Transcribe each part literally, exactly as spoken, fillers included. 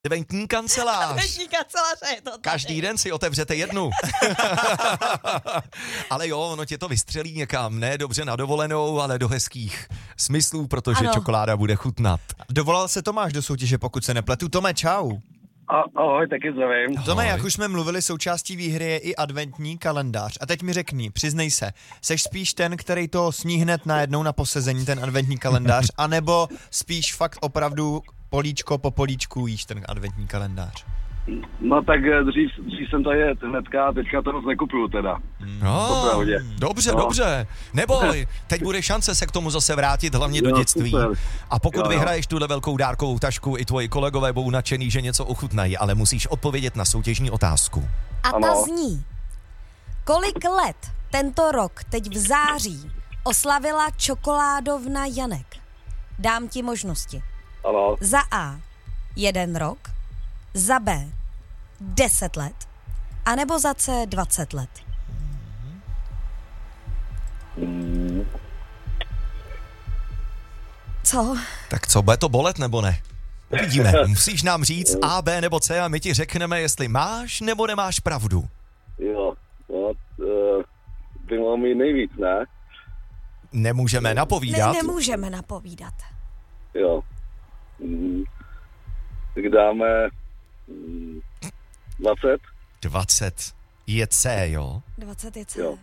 Adventní kancelář. Adventní kancelář je to tady. Každý den si otevřete jednu. Ale jo, ono tě to vystřelí někam, ne dobře na dovolenou, ale do hezkých smyslů, protože ano. čokoláda bude chutnat. Dovolal se Tomáš do soutěže, pokud se nepletu. Tome, čau. Ahoj, taky zdravím. Tome, jak už jsme mluvili, součástí výhry je i adventní kalendář. A teď mi řekni, přiznej se, seš spíš ten, který to sní hned najednou na posezení, ten adventní kalendář, anebo spíš fakt opravdu políčko po políčku jíš ten adventní kalendář? No tak dřív, dřív jsem to jet hnedka a teďka to moc nekupuju teda. No, dobře, no. dobře. Neboj, teď bude šance se k tomu zase vrátit, hlavně jo, do dětství. Super. A pokud jo, jo. vyhraješ tuhle velkou dárkovou tašku, i tvoji kolegové budou nadšený, že něco ochutnají, ale musíš odpovědět na soutěžní otázku. A ta ano. zní, kolik let tento rok teď v září oslavila čokoládovna Janek? Dám ti možnosti. Ano. Za A jeden rok, za B deset let, anebo za C dvacet let. Mm. Co? Tak co, bude to bolet nebo ne? Uvidíme. Musíš nám říct A, B nebo C a my ti řekneme, jestli máš nebo nemáš pravdu. Jo, no, by mohlo mít nejvíc, ne? Nemůžeme napovídat. Ne, nemůžeme napovídat. Jo. Mm. Tak dáme mm, dvacet. dvacet je C, jo? dvacet je C. Jo.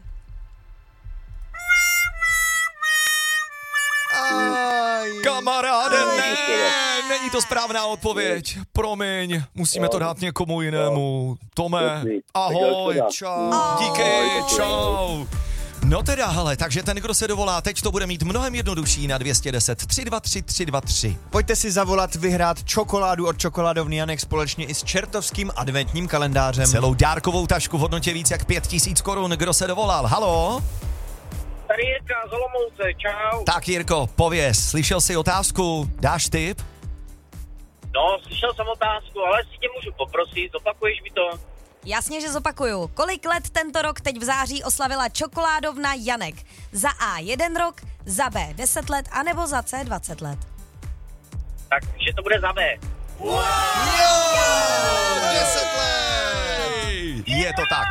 Aj, kamaráde, ne, není to správná odpověď. Promiň, musíme to dát někomu jinému. Tome, ahoj, čau, díky, čau. No teda, hele, takže ten, kdo se dovolá, teď to bude mít mnohem jednodušší na dvě stě deset tři dva tři tři dva tři. Pojďte si zavolat, vyhrát čokoládu od čokoládovny Janek společně i s čertovským adventním kalendářem. Celou dárkovou tašku v hodnotě víc jak pět tisíc korun. Kdo se dovolal? Halo? Tady Jirka z Olomouce, čau. Tak Jirko, pověz, slyšel jsi otázku, dáš tip? No, slyšel jsem otázku, ale si tě můžu poprosit, zopakuješ mi to? Jasně, že zopakuju. Kolik let tento rok teď v září oslavila čokoládovna Janek? Za A jeden rok, za B deset let, anebo za C dvacet let? Tak, že to bude za B. Wow! deset let! Je to tak.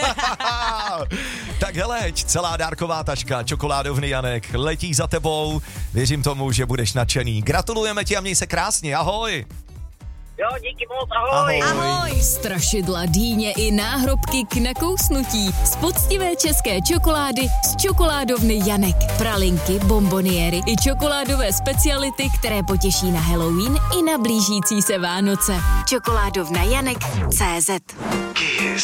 Tak heleď, celá dárková taška čokoládovny Janek letí za tebou. Věřím tomu, že budeš nadšený. Gratulujeme ti a měj se krásně. Ahoj! Jo, díky moc, ahoj. Ahoj. Ahoj. Strašidla, dýně i náhrobky k nakousnutí z poctivé české čokolády z čokoládovny Janek. Pralinky, bomboniéry i čokoládové speciality, které potěší na Halloween i na blížící se Vánoce. Čokoládovna Janek tečka cé zet. Kiss.